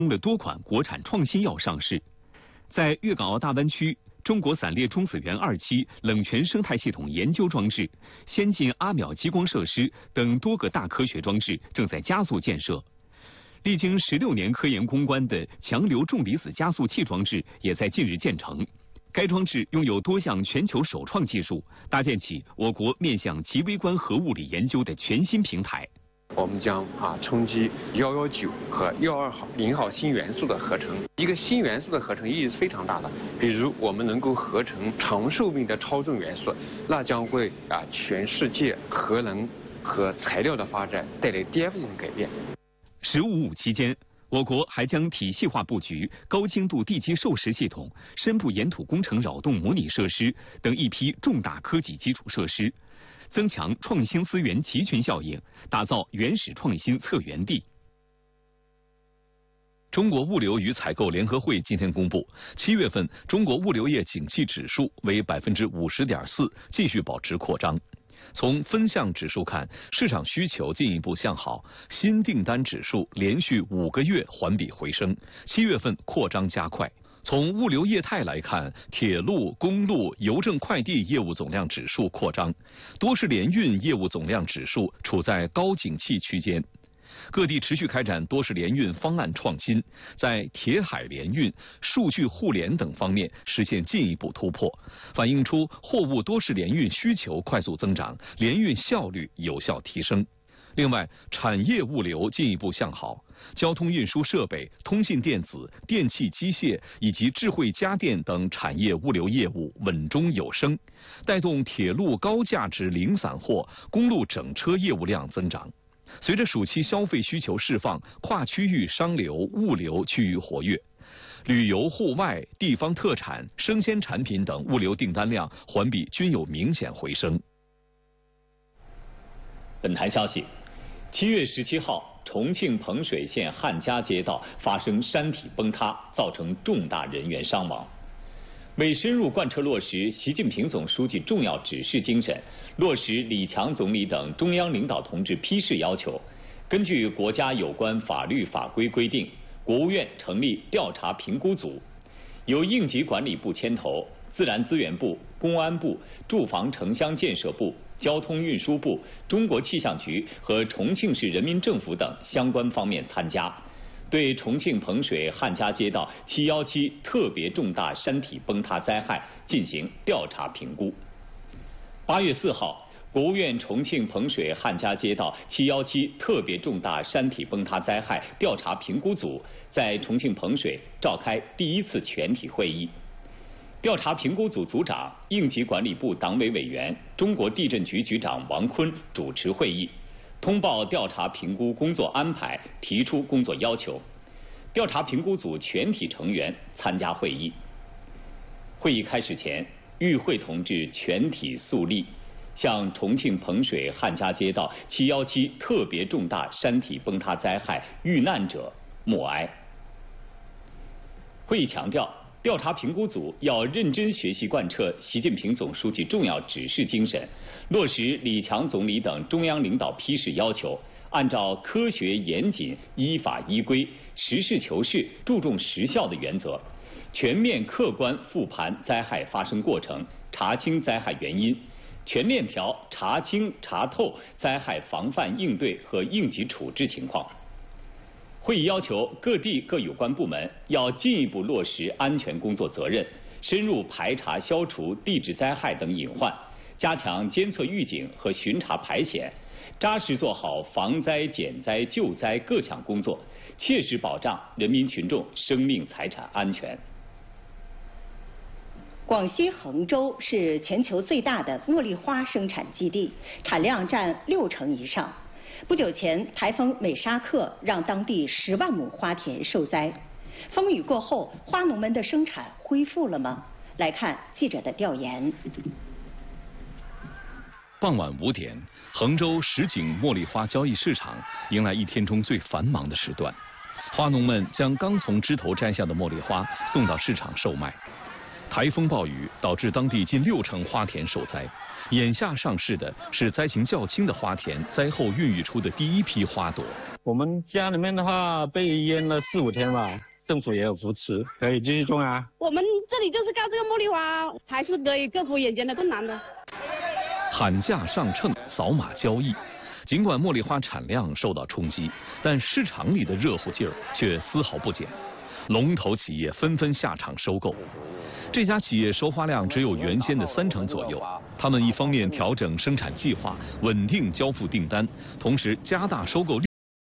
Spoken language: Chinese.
了多款国产创新药上市。在粤港澳大湾区，中国散裂中子源2期冷泉生态系统研究装置、先进阿秒激光设施等多个大科学装置正在加速建设。历经16年科研攻关的强流重离子加速器装置也在近日建成。该装置拥有多项全球首创技术，搭建起我国面向极微观核物理研究的全新平台。 我们将冲击119和120号新元素的合成。一个新元素的合成意义是非常大的。比如我们能够合成长寿命的超重元素，那将为全世界核能和材料的发展带来颠覆性改变。 15.5期间，我国还将体系化布局高精度地基授时系统、深部岩土工程扰动模拟设施等一批重大科技基础设施，增强创新资源集群效应，打造原始创新策源地。 中国物流与采购联合会今天公布，7月份中国物流业景气指数为50.4%，继续保持扩张。从分项指数看，市场需求进一步向好，新订单指数连续5个月环比回升，7月份扩张加快。从物流业态来看，铁路、公路、邮政快递业务总量指数扩张，多式联运业务总量指数处在高景气区间。各地持续开展多式联运方案创新，在铁海联运、数据互联等方面实现进一步突破，反映出货物多式联运需求快速增长，联运效率有效提升。另外，产业物流进一步向好，交通运输设备、通信电子、电气机械以及智慧家电等产业物流业务稳中有升，带动铁路高价值零散货、公路整车业务量增长。随着暑期消费需求释放，跨区域商流、物流趋于活跃，旅游、户外、地方特产、生鲜产品等物流订单量环比均有明显回升。 本台消息，7月17号，重庆彭水县汉家街道发生山体崩塌，造成重大人员伤亡。为深入贯彻落实习近平总书记重要指示精神，落实李强总理等中央领导同志批示要求，根据国家有关法律法规规定，国务院成立调查评估组，由应急管理部牵头，自然资源部、公安部、住房城乡建设部、交通运输部、中国气象局和重庆市人民政府等相关方面参加，对重庆彭水汉家街道717特别重大山体崩塌灾害进行调查评估。8月4号，国务院重庆彭水汉家街道717特别重大山体崩塌灾害调查评估组在重庆彭水召开第1次全体会议。调查评估组组长、应急管理部党委委员、中国地震局局长王坤主持会议，通报调查评估工作安排，提出工作要求。调查评估组全体成员参加会议。会议开始前，与会同志全体肃立，向重庆彭水汉家街道717特别重大山体崩塌灾害遇难者默哀。会议强调，调查评估组要认真学习贯彻习近平总书记重要指示精神，落实李强总理等中央领导批示要求，按照科学严谨、依法依规、实事求是、注重实效的原则，全面客观复盘灾害发生过程，查清灾害原因，全链条查清查透灾害防范应对和应急处置情况。会议要求各地各有关部门要进一步落实安全工作责任，深入排查消除地质灾害等隐患，加强监测预警和巡查排险，扎实做好防灾减灾救灾各项工作，切实保障人民群众生命财产安全。 广西衡州是全球最大的茉莉花生产基地，产量占60%以上。不久前，台风美沙克让当地10万亩花田受灾。风雨过后，花农们的生产恢复了吗？来看记者的调研。 傍晚5点，衡州什锦茉莉花交易市场迎来一天中最繁忙的时段。花农们将刚从枝头摘下的茉莉花送到市场售卖。台风暴雨导致当地近60%花田受灾，眼下上市的是灾情较轻的花田灾后孕育出的第一批花朵。 我们家里面的话被淹了4、5天吧，政府也有扶持，可以继续种啊。 我们这里就是靠这个茉莉花，还是可以克服眼前的困难的。 喊价上秤，扫码交易。尽管茉莉花产量受到冲击，但市场里的热乎劲儿却丝毫不减。龙头企业纷纷下场收购。这家企业收花量只有原先的30%左右。他们一方面调整生产计划，稳定交付订单，同时加大收购